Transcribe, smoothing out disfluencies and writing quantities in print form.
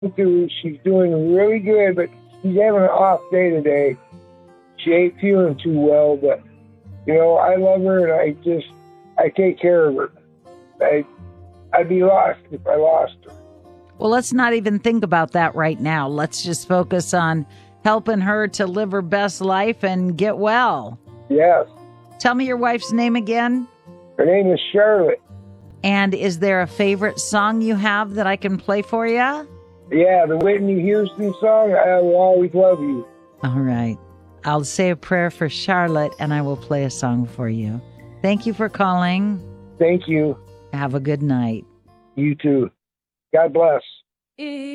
She's doing really good, but she's having an off day today. She ain't feeling too well, but, I love her, and I take care of her. I'd be lost if I lost her. Well, let's not even think about that right now. Let's just focus on helping her to live her best life and get well. Yes. Tell me your wife's name again. Her name is Charlotte. And is there a favorite song you have that I can play for you? Yeah, the Whitney Houston song, I Will Always Love You. All right. I'll say a prayer for Charlotte, and I will play a song for you. Thank you for calling. Thank you. Have a good night. You too. God bless.